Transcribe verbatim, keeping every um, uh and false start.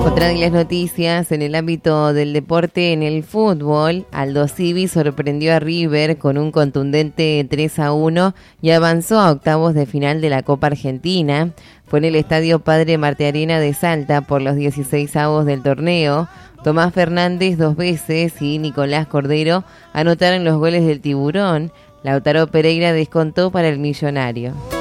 Otra de las noticias en el ámbito del deporte, en el fútbol, Aldo Civi sorprendió a River con un contundente tres a uno y avanzó a octavos de final de la Copa Argentina. Fue en el Estadio Padre Martiarena de Salta por los dieciseisavos del torneo. Tomás Fernández dos veces y Nicolás Cordero anotaron los goles del Tiburón. Lautaro Pereira descontó para el Millonario.